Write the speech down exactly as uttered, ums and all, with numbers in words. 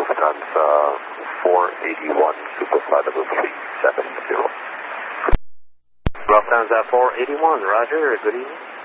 Lufthansa four eighty-one, Superfly level three seven zero. Lufthansa four eighty-one, roger, good evening.